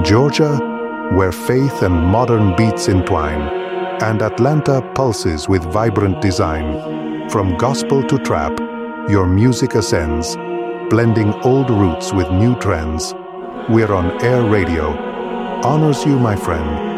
Georgia, where faith and modern beats entwine, and Atlanta pulses with vibrant design. From gospel to trap, your music ascends, blending old roots with new trends. We're on Air Radio. Honors you, my friend.